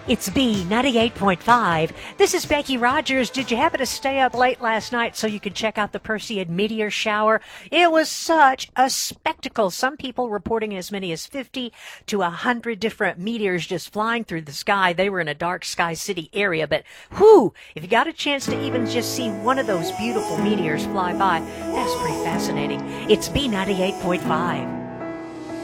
It's B98.5. This is Becky Rogers. Did you happen to stay up late last night so you could check out the Perseid meteor shower? It was such a spectacle. Some people reporting as many as 50 to 100 different meteors just flying through the sky. They were in a dark sky city area, but whew, if you got a chance to even just see one of those beautiful meteors fly by, that's pretty fascinating. It's B98.5.